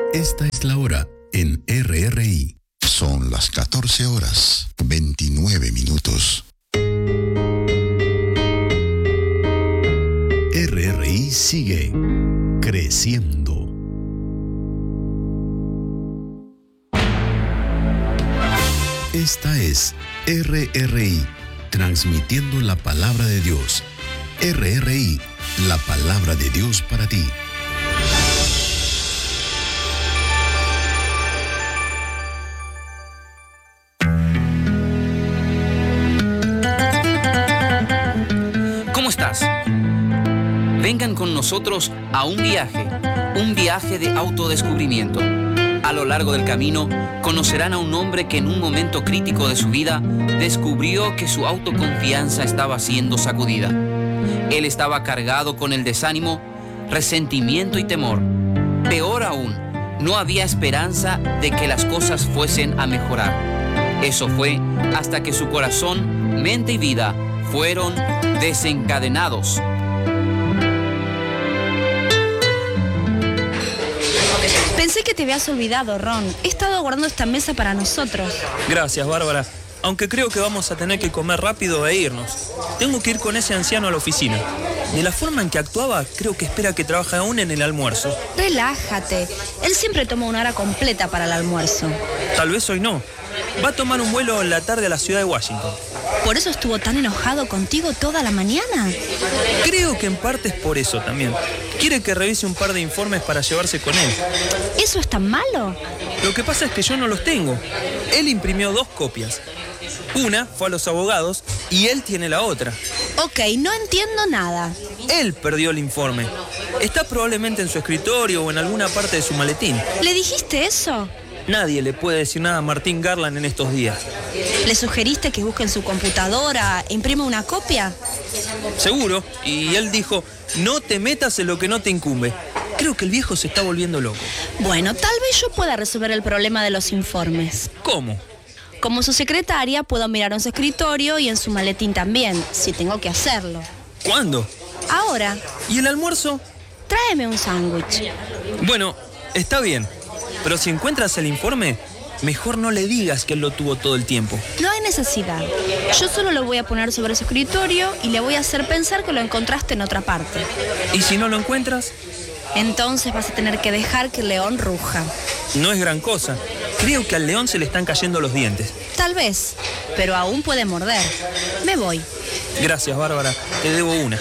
Esta es la hora en RRI. Son las 14 horas, 29 minutos. RRI sigue creciendo. Esta es RRI, transmitiendo la palabra de Dios. RRI, la palabra de Dios para ti. ¿Cómo estás? Vengan con nosotros a un viaje de autodescubrimiento. A lo largo del camino, conocerán a un hombre que en un momento crítico de su vida descubrió que su autoconfianza estaba siendo sacudida. Él estaba cargado con el desánimo, resentimiento y temor. Peor aún, no había esperanza de que las cosas fuesen a mejorar. Eso fue hasta que su corazón, mente y vida fueron desencadenados. Pensé que te habías olvidado, Ron. He estado guardando esta mesa para nosotros. Gracias, Bárbara. Aunque creo que vamos a tener que comer rápido e irnos. Tengo que ir con ese anciano a la oficina. De la forma en que actuaba, creo que espera que trabaje aún en el almuerzo. Relájate. Él siempre toma una hora completa para el almuerzo. Tal vez hoy no. Va a tomar un vuelo en la tarde a la ciudad de Washington. ¿Por eso estuvo tan enojado contigo toda la mañana? Creo que en parte es por eso también. Quiere que revise un par de informes para llevarse con él. ¿Eso es tan malo? Lo que pasa es que yo no los tengo. Él imprimió 2 copias. Una fue a los abogados y él tiene la otra. Ok, no entiendo nada. Él perdió el informe. Está probablemente en su escritorio o en alguna parte de su maletín. ¿Le dijiste eso? Nadie le puede decir nada a Martín Garland en estos días. ¿Le sugeriste que busque en su computadora e imprima una copia? Seguro. Y él dijo, no te metas en lo que no te incumbe. Creo que el viejo se está volviendo loco. Bueno, tal vez yo pueda resolver el problema de los informes. ¿Cómo? Como su secretaria, puedo mirar en su escritorio y en su maletín también, si tengo que hacerlo. ¿Cuándo? Ahora. ¿Y el almuerzo? Tráeme un sándwich. Bueno, está bien. Pero si encuentras el informe, mejor no le digas que él lo tuvo todo el tiempo. No hay necesidad. Yo solo lo voy a poner sobre su escritorio y le voy a hacer pensar que lo encontraste en otra parte. ¿Y si no lo encuentras? Entonces vas a tener que dejar que el león ruja. No es gran cosa. Creo que al león se le están cayendo los dientes. Tal vez, pero aún puede morder. Me voy. Gracias, Bárbara. Te debo una.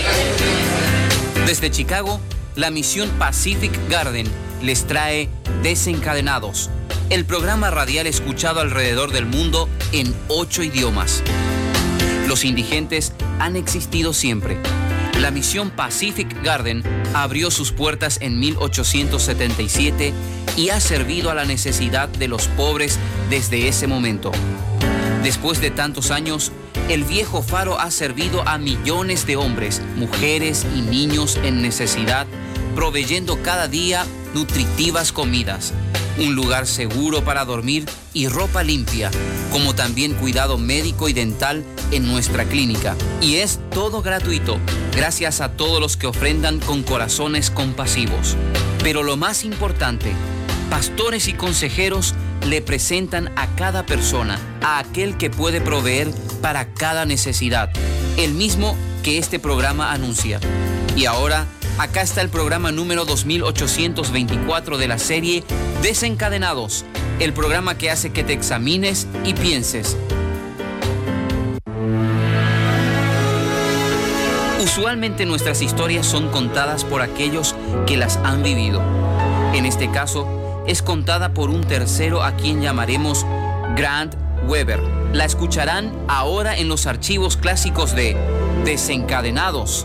Desde Chicago, la misión Pacific Garden les trae Desencadenados, el programa radial escuchado alrededor del mundo en 8 idiomas. Los indigentes han existido siempre. La misión Pacific Garden abrió sus puertas en 1877 y ha servido a la necesidad de los pobres desde ese momento. Después de tantos años, el viejo faro ha servido a millones de hombres, mujeres y niños en necesidad, proveyendo cada día nutritivas comidas, un lugar seguro para dormir y ropa limpia, como también cuidado médico y dental en nuestra clínica. Y es todo gratuito, gracias a todos los que ofrendan con corazones compasivos. Pero lo más importante, pastores y consejeros le presentan a cada persona, a aquel que puede proveer para cada necesidad, el mismo que este programa anuncia. Y ahora, acá está el programa número 2824 de la serie Desencadenados, el programa que hace que te examines y pienses. Usualmente nuestras historias son contadas por aquellos que las han vivido. En este caso, es contada por un tercero a quien llamaremos Grant Weber. La escucharán ahora en los archivos clásicos de Desencadenados.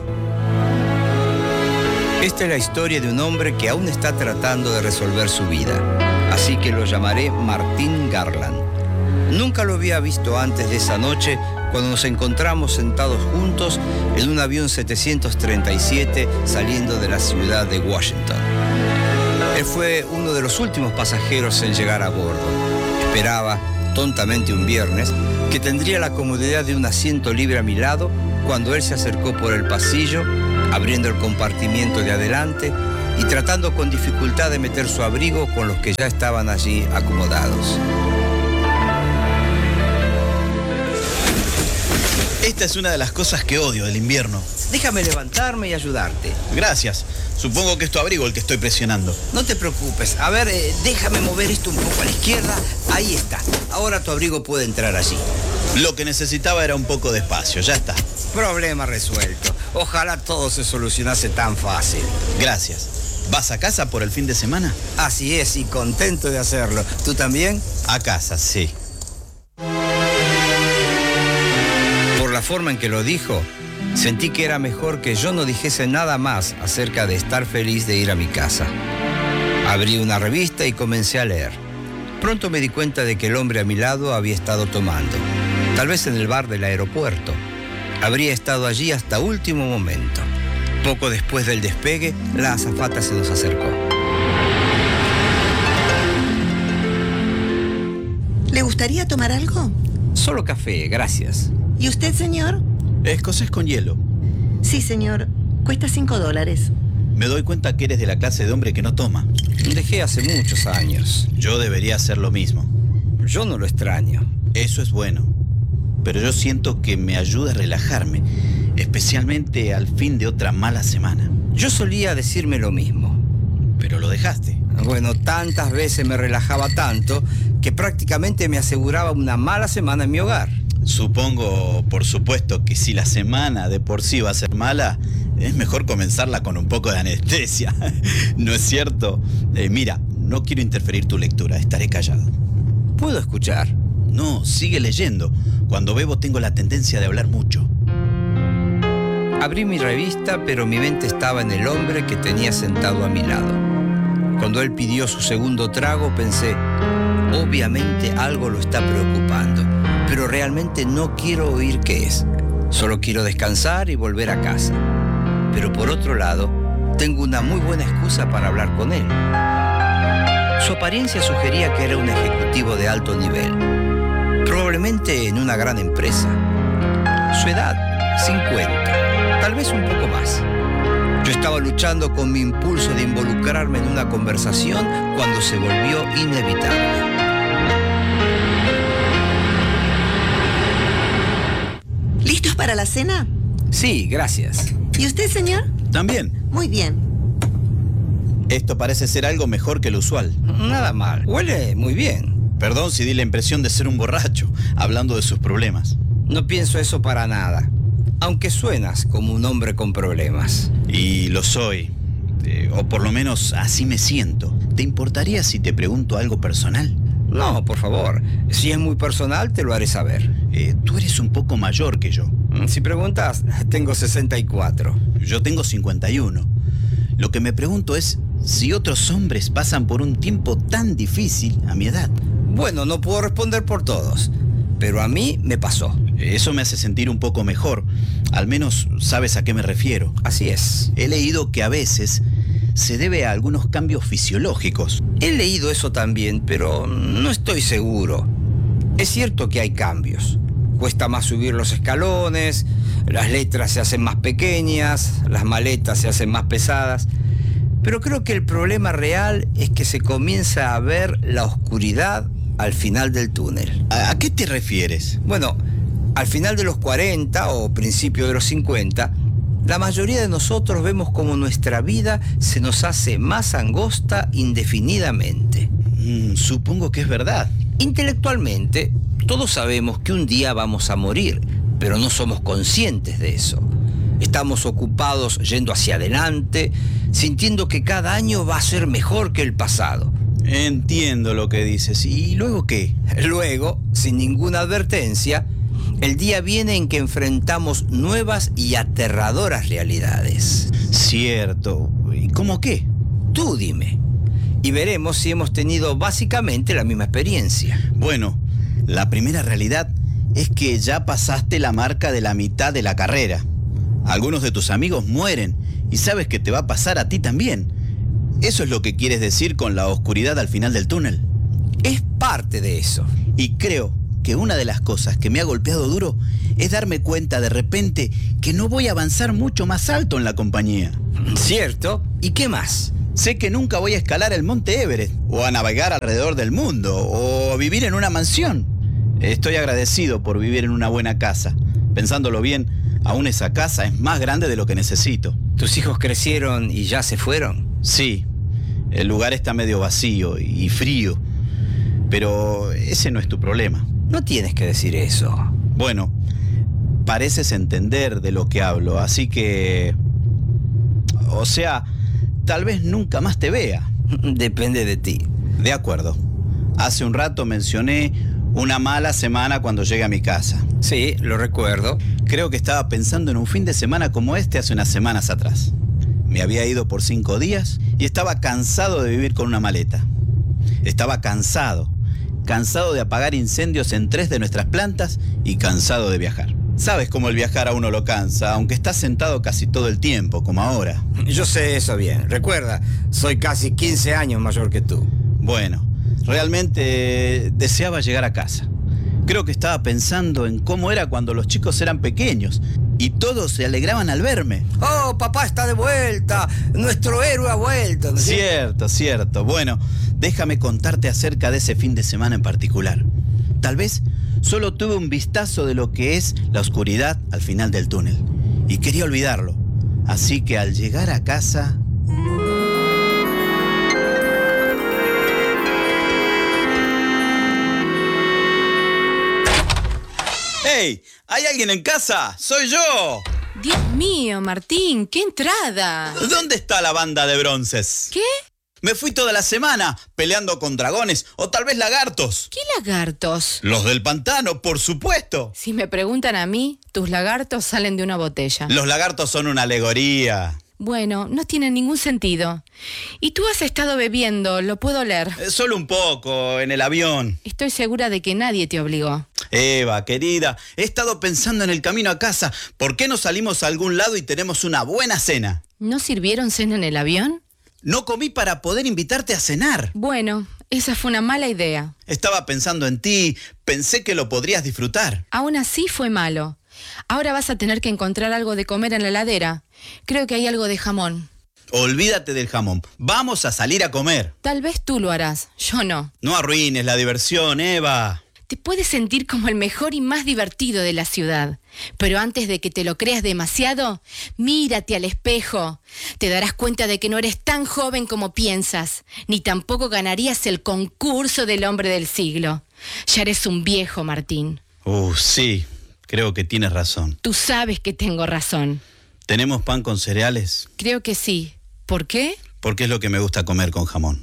Esta es la historia de un hombre que aún está tratando de resolver su vida, así que lo llamaré Martín Garland. Nunca lo había visto antes de esa noche cuando nos encontramos sentados juntos en un avión 737 saliendo de la ciudad de Washington. Él fue uno de los últimos pasajeros en llegar a bordo. Esperaba, tontamente un viernes, que tendría la comodidad de un asiento libre a mi lado cuando él se acercó por el pasillo, abriendo el compartimiento de adelante y tratando con dificultad de meter su abrigo con los que ya estaban allí acomodados. Esta es una de las cosas que odio del invierno. Déjame levantarme y ayudarte. Gracias. Supongo que es tu abrigo el que estoy presionando. No te preocupes. A ver, déjame mover esto un poco a la izquierda. Ahí está. Ahora tu abrigo puede entrar allí. Lo que necesitaba era un poco de espacio. Ya está. Problema resuelto. Ojalá todo se solucionase tan fácil. Gracias. ¿Vas a casa por el fin de semana? Así es, y contento de hacerlo. ¿Tú también? A casa, sí. Por la forma en que lo dijo, sentí que era mejor que yo no dijese nada más acerca de estar feliz de ir a mi casa. Abrí una revista y comencé a leer. Pronto me di cuenta de que el hombre a mi lado había estado tomando, tal vez en el bar del aeropuerto. Habría estado allí hasta último momento. Poco después del despegue, la azafata se nos acercó. ¿Le gustaría tomar algo? Solo café, gracias. ¿Y usted, señor? Escocés con hielo. Sí, señor. Cuesta $5. Me doy cuenta que eres de la clase de hombre que no toma. Dejé hace muchos años. Yo debería hacer lo mismo. Yo no lo extraño. Eso es bueno. Pero yo siento que me ayuda a relajarme, especialmente al fin de otra mala semana. Yo solía decirme lo mismo. Pero lo dejaste. Bueno, tantas veces me relajaba tanto que prácticamente me aseguraba una mala semana en mi hogar. Supongo, por supuesto, que si la semana de por sí va a ser mala, es mejor comenzarla con un poco de anestesia. ¿No es cierto? Mira, no quiero interferir tu lectura, estaré callado. ¿Puedo escuchar? No, sigue leyendo. Cuando bebo tengo la tendencia de hablar mucho. Abrí mi revista, pero mi mente estaba en el hombre que tenía sentado a mi lado. Cuando él pidió su segundo trago, pensé, obviamente algo lo está preocupando, pero realmente no quiero oír qué es. Solo quiero descansar y volver a casa. Pero por otro lado, tengo una muy buena excusa para hablar con él. Su apariencia sugería que era un ejecutivo de alto nivel, probablemente en una gran empresa. Su edad, 50, tal vez un poco más. Yo estaba luchando con mi impulso de involucrarme en una conversación cuando se volvió inevitable. ¿Listos para la cena? Sí, gracias. ¿Y usted, señor? También. Muy bien. Esto parece ser algo mejor que lo usual. Nada mal. Huele muy bien. Perdón si di la impresión de ser un borracho, hablando de sus problemas. No pienso eso para nada, aunque suenas como un hombre con problemas. Y lo soy, o por lo menos así me siento. ¿Te importaría si te pregunto algo personal? No, por favor. Si es muy personal, te lo haré saber. Tú eres un poco mayor que yo. Si preguntas, tengo 64. Yo tengo 51. Lo que me pregunto es si otros hombres pasan por un tiempo tan difícil a mi edad. Bueno, no puedo responder por todos, pero a mí me pasó. Eso me hace sentir un poco mejor. Al menos sabes a qué me refiero. Así es. He leído que a veces se debe a algunos cambios fisiológicos. He leído eso también, pero no estoy seguro. Es cierto que hay cambios. Cuesta más subir los escalones, las letras se hacen más pequeñas, las maletas se hacen más pesadas. Pero creo que el problema real es que se comienza a ver la oscuridad al final del túnel. ¿A qué te refieres? Bueno, al final de los 40 o principio de los 50, la mayoría de nosotros vemos como nuestra vida se nos hace más angosta indefinidamente. Supongo que es verdad. Intelectualmente, todos sabemos que un día vamos a morir, pero no somos conscientes de eso. Estamos ocupados yendo hacia adelante, sintiendo que cada año va a ser mejor que el pasado. Entiendo lo que dices. ¿Y luego qué? Luego, sin ninguna advertencia, el día viene en que enfrentamos nuevas y aterradoras realidades. Cierto. ¿Y cómo qué? Tú dime. Y veremos si hemos tenido básicamente la misma experiencia. Bueno, la primera realidad es que ya pasaste la marca de la mitad de la carrera. Algunos de tus amigos mueren y sabes que te va a pasar a ti también. ¿Eso es lo que quieres decir con la oscuridad al final del túnel? Es parte de eso. Y creo que una de las cosas que me ha golpeado duro es darme cuenta de repente que no voy a avanzar mucho más alto en la compañía. ¿Cierto? ¿Y qué más? Sé que nunca voy a escalar el monte Everest, o a navegar alrededor del mundo, o a vivir en una mansión. Estoy agradecido por vivir en una buena casa. Pensándolo bien, aún esa casa es más grande de lo que necesito. ¿Tus hijos crecieron y ya se fueron? Sí, el lugar está medio vacío y frío, pero ese no es tu problema. No tienes que decir eso. Bueno, pareces entender de lo que hablo, así que... O sea, tal vez nunca más te vea. Depende de ti. De acuerdo. Hace un rato mencioné una mala semana cuando llegué a mi casa. Sí, lo recuerdo. Creo que estaba pensando en un fin de semana como este hace unas semanas atrás. Me había ido por 5 días y estaba cansado de vivir con una maleta. Estaba cansado de apagar incendios en 3 de nuestras plantas y cansado de viajar. Sabes cómo el viajar a uno lo cansa, aunque estás sentado casi todo el tiempo, como ahora. Yo sé eso bien. Recuerda, soy casi 15 años mayor que tú. Bueno, realmente deseaba llegar a casa. Creo que estaba pensando en cómo era cuando los chicos eran pequeños y todos se alegraban al verme. ¡Oh, papá está de vuelta! ¡Nuestro héroe ha vuelto! ¿No? Cierto. Bueno, déjame contarte acerca de ese fin de semana en particular. Tal vez solo tuve un vistazo de lo que es la oscuridad al final del túnel y quería olvidarlo. Así que al llegar a casa... ¡Hey! ¿Hay alguien en casa? ¡Soy yo! Dios mío, Martín, ¡qué entrada! ¿Dónde está la banda de bronces? ¿Qué? Me fui toda la semana peleando con dragones o tal vez lagartos. ¿Qué lagartos? Los del pantano, por supuesto. Si me preguntan a mí, tus lagartos salen de una botella. Los lagartos son una alegoría. Bueno, no tienen ningún sentido. Y tú has estado bebiendo, lo puedo oler. Solo un poco, en el avión. Estoy segura de que nadie te obligó. Eva, querida, he estado pensando en el camino a casa. ¿Por qué no salimos a algún lado y tenemos una buena cena? ¿No sirvieron cena en el avión? No comí para poder invitarte a cenar. Bueno, esa fue una mala idea. Estaba pensando en ti, pensé que lo podrías disfrutar. Aún así fue malo. Ahora vas a tener que encontrar algo de comer en la heladera. Creo que hay algo de jamón. Olvídate del jamón. Vamos a salir a comer. Tal vez tú lo harás, yo no. No arruines la diversión, Eva. Te puedes sentir como el mejor y más divertido de la ciudad. Pero antes de que te lo creas demasiado, mírate al espejo. Te darás cuenta de que no eres tan joven como piensas, ni tampoco ganarías el concurso del hombre del siglo. Ya eres un viejo, Martín. Sí, creo que tienes razón. Tú sabes que tengo razón. ¿Tenemos pan con cereales? Creo que sí. ¿Por qué? Porque es lo que me gusta comer con jamón.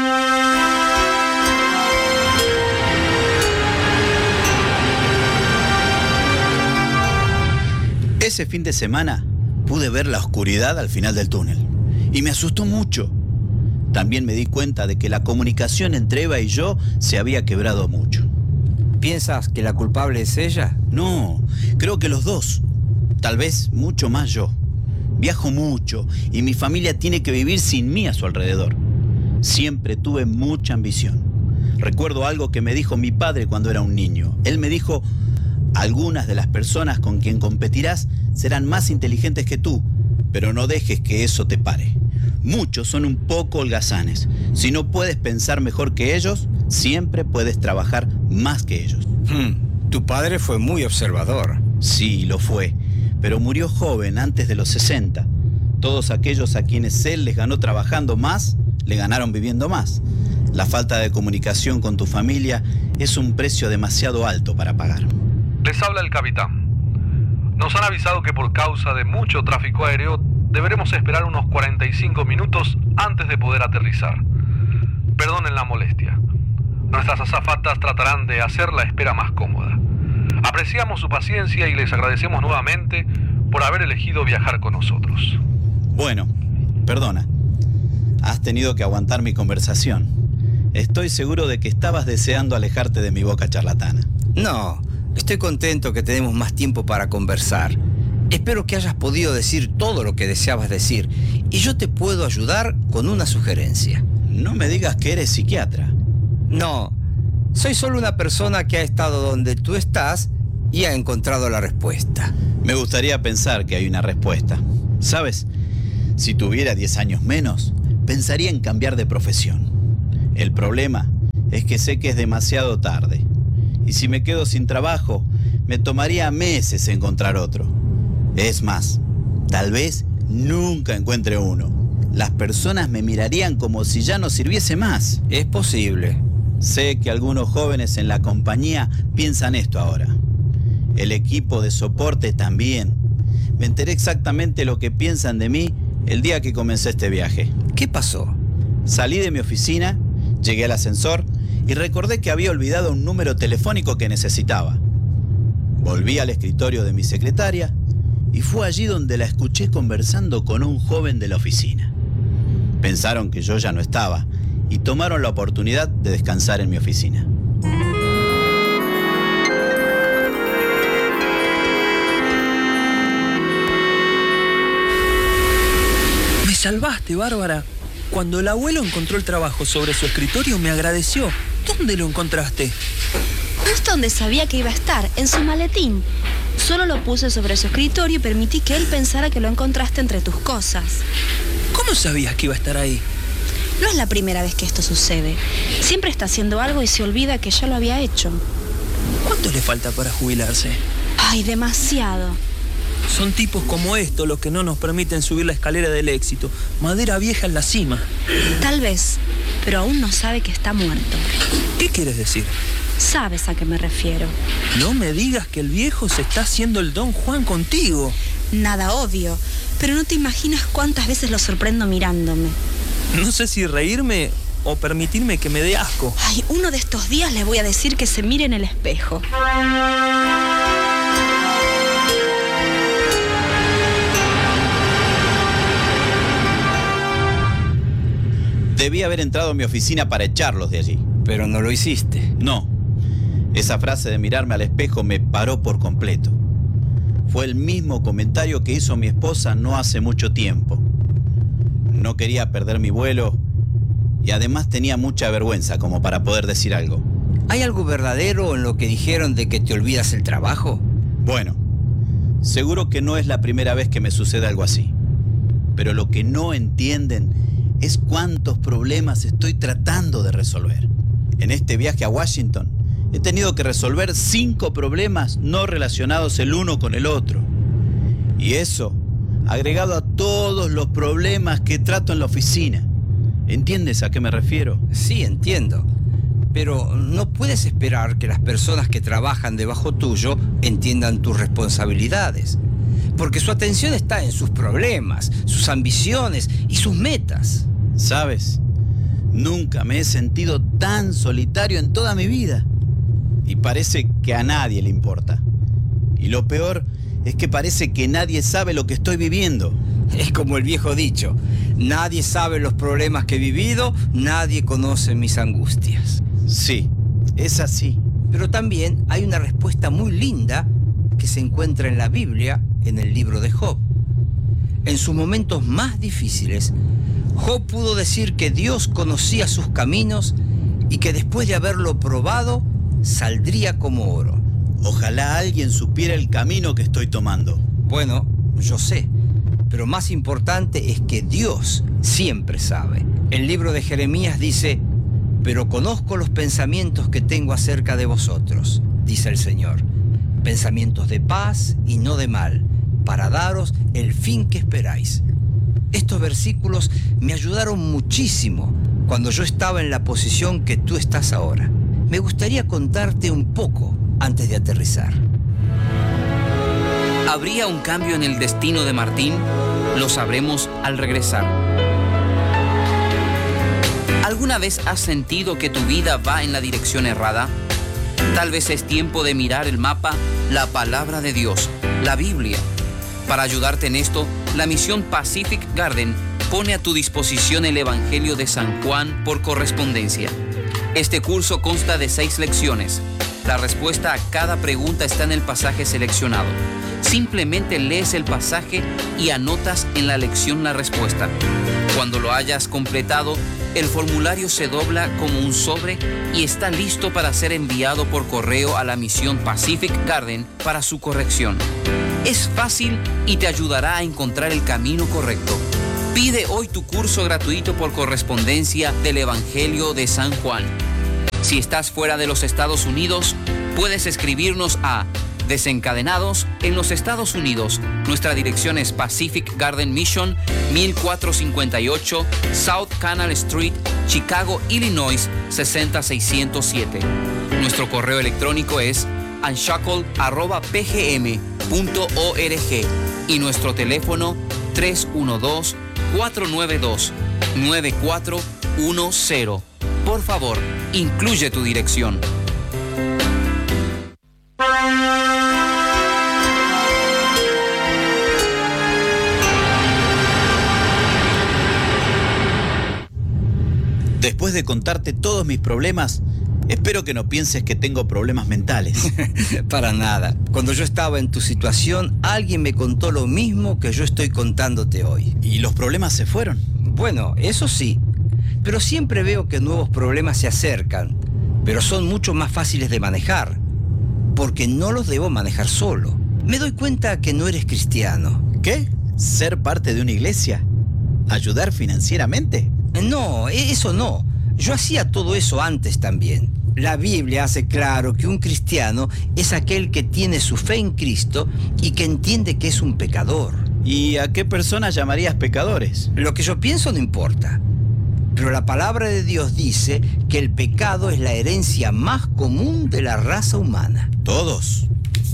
Ese fin de semana pude ver la oscuridad al final del túnel y me asustó mucho. También me di cuenta de que la comunicación entre Eva y yo se había quebrado mucho. ¿Piensas que la culpable es ella? No, creo que los dos. Tal vez mucho más yo. Viajo mucho y mi familia tiene que vivir sin mí a su alrededor. Siempre tuve mucha ambición. Recuerdo algo que me dijo mi padre cuando era un niño. Él me dijo: algunas de las personas con quien competirás serán más inteligentes que tú, pero no dejes que eso te pare. Muchos son un poco holgazanes. Si no puedes pensar mejor que ellos, siempre puedes trabajar más que ellos. Tu padre fue muy observador. Sí, lo fue, pero murió joven, antes de los 60. Todos aquellos a quienes él les ganó trabajando más, le ganaron viviendo más. La falta de comunicación con tu familia es un precio demasiado alto para pagar. Les habla el capitán. Nos han avisado que por causa de mucho tráfico aéreo deberemos esperar unos 45 minutos antes de poder aterrizar. Perdonen la molestia. Nuestras azafatas tratarán de hacer la espera más cómoda. Apreciamos su paciencia y les agradecemos nuevamente por haber elegido viajar con nosotros. Bueno, perdona. Has tenido que aguantar mi conversación. Estoy seguro de que estabas deseando alejarte de mi boca charlatana. No, estoy contento que tenemos más tiempo para conversar. Espero que hayas podido decir todo lo que deseabas decir y yo te puedo ayudar con una sugerencia. No me digas que eres psiquiatra. No, soy solo una persona que ha estado donde tú estás y ha encontrado la respuesta. Me gustaría pensar que hay una respuesta. ¿Sabes? Si tuviera 10 años menos, pensaría en cambiar de profesión. El problema es que sé que es demasiado tarde. Y si me quedo sin trabajo, me tomaría meses encontrar otro. Es más, tal vez nunca encuentre uno. Las personas me mirarían como si ya no sirviese más. Es posible. Sé que algunos jóvenes en la compañía piensan esto ahora. El equipo de soporte también. Me enteré exactamente lo que piensan de mí el día que comencé este viaje. ¿Qué pasó? Salí de mi oficina, llegué al ascensor y recordé que había olvidado un número telefónico que necesitaba. Volví al escritorio de mi secretaria y fue allí donde la escuché conversando con un joven de la oficina. Pensaron que yo ya no estaba y tomaron la oportunidad de descansar en mi oficina. Me salvaste, Bárbara. Cuando el abuelo encontró el trabajo sobre su escritorio, me agradeció. ¿Dónde lo encontraste? Justo donde sabía que iba a estar, en su maletín. Solo lo puse sobre su escritorio y permití que él pensara que lo encontraste entre tus cosas. ¿Cómo sabías que iba a estar ahí? No es la primera vez que esto sucede. Siempre está haciendo algo y se olvida que ya lo había hecho. ¿Cuánto le falta para jubilarse? Ay, demasiado. Son tipos como estos los que no nos permiten subir la escalera del éxito. Madera vieja en la cima. Tal vez, pero aún no sabe que está muerto. ¿Qué quieres decir? Sabes a qué me refiero. No me digas que el viejo se está haciendo el Don Juan contigo. Nada obvio, pero no te imaginas cuántas veces lo sorprendo mirándome. No sé si reírme o permitirme que me dé asco. Ay, uno de estos días le voy a decir que se mire en el espejo. Debí haber entrado a mi oficina para echarlos de allí. Pero no lo hiciste. No. Esa frase de mirarme al espejo me paró por completo. Fue el mismo comentario que hizo mi esposa no hace mucho tiempo. No quería perder mi vuelo y además tenía mucha vergüenza como para poder decir algo. ¿Hay algo verdadero en lo que dijeron de que te olvidas el trabajo? Bueno, seguro que no es la primera vez que me sucede algo así. Pero lo que no entienden es cuántos problemas estoy tratando de resolver. En este viaje a Washington he tenido que resolver 5 problemas no relacionados el uno con el otro. Y eso, agregado a todos los problemas que trato en la oficina. ¿Entiendes a qué me refiero? Sí, entiendo. Pero no puedes esperar que las personas que trabajan debajo tuyo entiendan tus responsabilidades. Porque su atención está en sus problemas, sus ambiciones y sus metas. ¿Sabes? Nunca me he sentido tan solitario en toda mi vida. Y parece que a nadie le importa. Y lo peor es que parece que nadie sabe lo que estoy viviendo. Es como el viejo dicho: nadie sabe los problemas que he vivido, nadie conoce mis angustias. Sí, es así. Pero también hay una respuesta muy linda que se encuentra en la Biblia, en el libro de Job. En sus momentos más difíciles, Job pudo decir que Dios conocía sus caminos y que después de haberlo probado, saldría como oro. Ojalá alguien supiera el camino que estoy tomando. Bueno, yo sé, pero más importante es que Dios siempre sabe. El libro de Jeremías dice: pero conozco los pensamientos que tengo acerca de vosotros, dice el Señor, pensamientos de paz y no de mal, para daros el fin que esperáis. Estos versículos me ayudaron muchísimo cuando yo estaba en la posición que tú estás ahora. Me gustaría contarte un poco antes de aterrizar. ¿Habría un cambio en el destino de Martín? Lo sabremos al regresar. ¿Alguna vez has sentido que tu vida va en la dirección errada? Tal vez es tiempo de mirar el mapa, la palabra de Dios, la Biblia. Para ayudarte en esto, la misión Pacific Garden pone a tu disposición el Evangelio de San Juan por correspondencia. Este curso consta de 6 lecciones. La respuesta a cada pregunta está en el pasaje seleccionado. Simplemente lees el pasaje y anotas en la lección la respuesta. Cuando lo hayas completado, el formulario se dobla como un sobre y está listo para ser enviado por correo a la misión Pacific Garden para su corrección. Es fácil y te ayudará a encontrar el camino correcto. Pide hoy tu curso gratuito por correspondencia del Evangelio de San Juan. Si estás fuera de los Estados Unidos, puedes escribirnos a Desencadenados en los Estados Unidos. Nuestra dirección es Pacific Garden Mission, 1458 South Canal Street, Chicago, Illinois, 60607. Nuestro correo electrónico es unshackled@pgm.org y nuestro teléfono 312-492-9410. Por favor, incluye tu dirección. Después de contarte todos mis problemas, espero que no pienses que tengo problemas mentales. Para nada. Cuando yo estaba en tu situación, alguien me contó lo mismo que yo estoy contándote hoy. ¿Y los problemas se fueron? Bueno, eso sí. Pero siempre veo que nuevos problemas se acercan, pero son mucho más fáciles de manejar, porque no los debo manejar solo. Me doy cuenta que no eres cristiano. ¿Qué? ¿Ser parte de una iglesia? ¿Ayudar financieramente? No, eso no. Yo hacía todo eso antes también. La Biblia hace claro que un cristiano es aquel que tiene su fe en Cristo y que entiende que es un pecador. ¿Y a qué personas llamarías pecadores? Lo que yo pienso no importa. Pero la palabra de Dios dice que el pecado es la herencia más común de la raza humana. ¿Todos?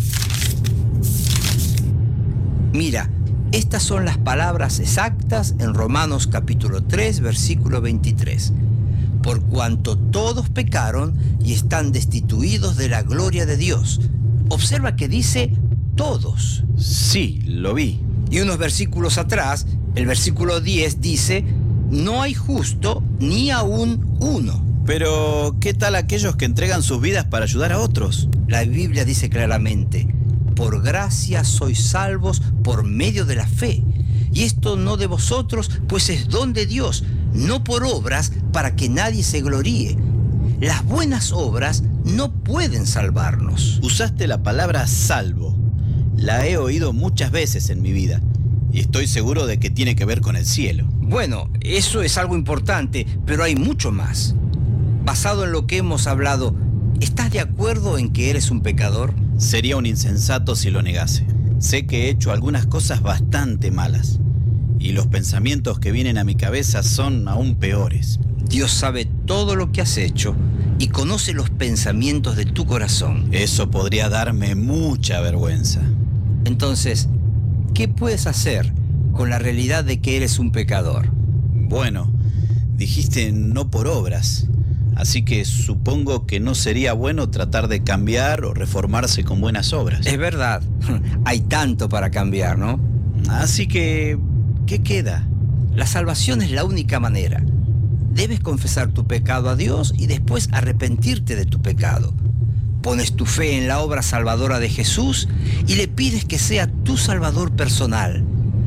Mira, estas son las palabras exactas en Romanos capítulo 3, versículo 23. Por cuanto todos pecaron y están destituidos de la gloria de Dios. Observa que dice todos. Sí, lo vi. Y unos versículos atrás, el versículo 10 dice, no hay justo ni aún uno. Pero, ¿qué tal aquellos que entregan sus vidas para ayudar a otros? La Biblia dice claramente, por gracia sois salvos por medio de la fe. Y esto no de vosotros, pues es don de Dios, no por obras para que nadie se gloríe. Las buenas obras no pueden salvarnos. Usaste la palabra salvo. La he oído muchas veces en mi vida y estoy seguro de que tiene que ver con el cielo. Bueno, eso es algo importante, pero hay mucho más. Basado en lo que hemos hablado, ¿estás de acuerdo en que eres un pecador? Sería un insensato si lo negase. Sé que he hecho algunas cosas bastante malas y los pensamientos que vienen a mi cabeza son aún peores. Dios sabe todo lo que has hecho y conoce los pensamientos de tu corazón. Eso podría darme mucha vergüenza. Entonces, ¿qué puedes hacer con la realidad de que eres un pecador? Bueno, dijiste no por obras, así que supongo que no sería bueno tratar de cambiar o reformarse con buenas obras. Es verdad, hay tanto para cambiar, ¿no? Así que, ¿qué queda? La salvación es la única manera. Debes confesar tu pecado a Dios y después arrepentirte de tu pecado. Pones tu fe en la obra salvadora de Jesús y le pides que sea tu salvador personal.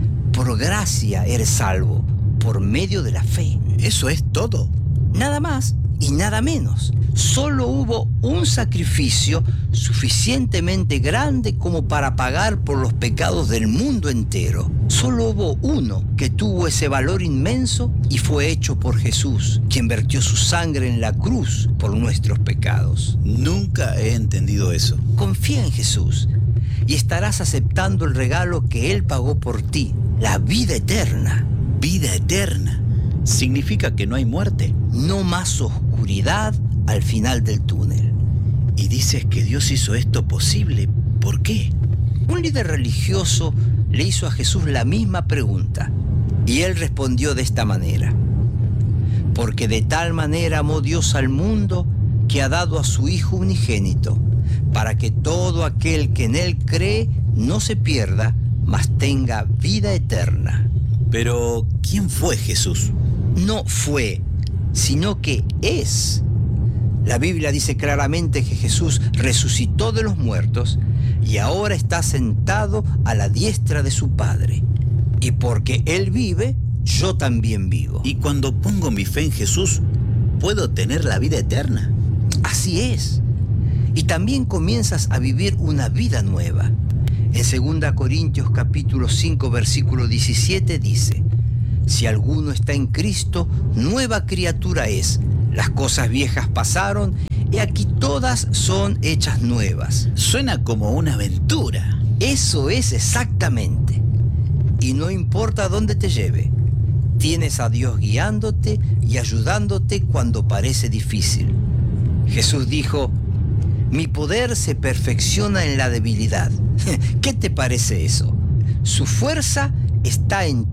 Por gracia eres salvo, por medio de la fe. ¿Eso es todo? Nada más y nada menos. Solo hubo un sacrificio suficientemente grande como para pagar por los pecados del mundo entero. Solo hubo uno que tuvo ese valor inmenso y fue hecho por Jesús, quien vertió su sangre en la cruz por nuestros pecados. Nunca he entendido eso. Confía en Jesús y estarás aceptando el regalo que Él pagó por ti, la vida eterna. ¿Vida eterna? ¿Significa que no hay muerte? No más oscuridad al final del túnel. Y dices que Dios hizo esto posible. ¿Por qué? Un líder religioso le hizo a Jesús la misma pregunta y Él respondió de esta manera: porque de tal manera amó Dios al mundo que ha dado a su Hijo unigénito, para que todo aquel que en Él cree no se pierda, mas tenga vida eterna. Pero, ¿quién fue Jesús? No fue, sino que es. La Biblia dice claramente que Jesús resucitó de los muertos y ahora está sentado a la diestra de su Padre. Y porque Él vive, yo también vivo. Y cuando pongo mi fe en Jesús, ¿puedo tener la vida eterna? Así es. Y también comienzas a vivir una vida nueva. En 2 Corintios capítulo 5, versículo 17 dice: Si alguno está en Cristo, nueva criatura es. Las cosas viejas pasaron y aquí todas son hechas nuevas. Suena como una aventura. Eso es exactamente. Y no importa dónde te lleve. Tienes a Dios guiándote y ayudándote cuando parece difícil. Jesús dijo: mi poder se perfecciona en la debilidad. ¿Qué te parece eso? Su fuerza está en